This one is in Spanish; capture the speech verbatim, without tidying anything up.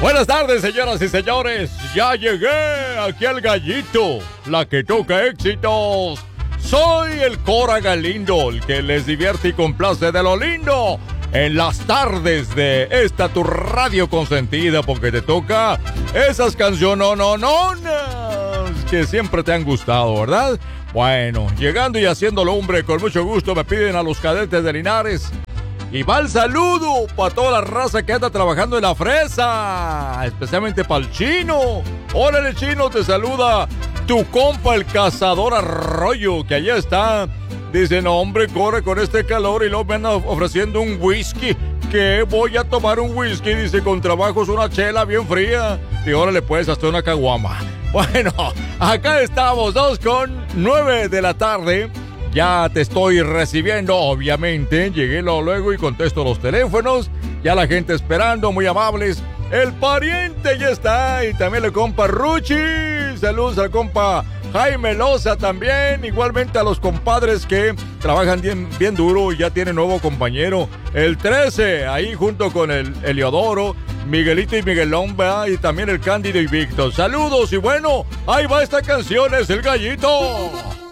Buenas tardes, señoras y señores. Ya llegué aquí al Gallito, la que toca éxitos. Soy el Cora Galindo, el que les divierte y complace de lo lindo en las tardes de esta tu radio consentida, porque te toca esas canciones no, no, no, que siempre te han gustado, ¿verdad? Bueno, llegando y haciéndolo, hombre, con mucho gusto me piden a los cadetes de Linares. Y va el saludo para toda la raza que anda trabajando en la fresa, especialmente para el Chino. Órale, Chino, te saluda tu compa el Cazador Arroyo, que allá está. Dice, no, hombre, corre con este calor y luego me anda ofreciendo un whisky. ¿Qué? Voy a tomar un whisky, dice, con trabajos una chela bien fría. Y órale, pues, hasta una caguama. Bueno, acá estamos, dos con nueve de la tarde. Ya te estoy recibiendo, obviamente. Llegué luego y contesto los teléfonos. Ya la gente esperando, muy amables. El pariente ya está. Y también el compa Ruchi. Saludos al compa Jaime Loza también. Igualmente a los compadres que trabajan bien, bien duro y ya tienen nuevo compañero. El trece, ahí junto con el Eliodoro, Miguelito y Miguelón, ¿verdad? Y también el Cándido y Víctor. Saludos y bueno, ahí va esta canción, es el Gallito.